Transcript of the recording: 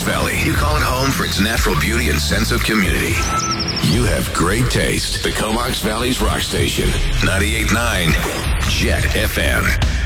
Valley. You call it home for its natural beauty and sense of community. You have great taste. The Comox Valley's rock station. 98.9 Jet FM.